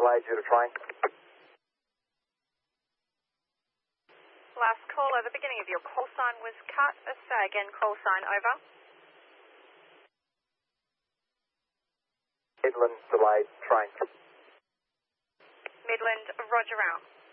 delayed due to train. Last call over. Beginning of your call sign was cut. Say again, call sign over. Midland delayed train. Midland, roger out.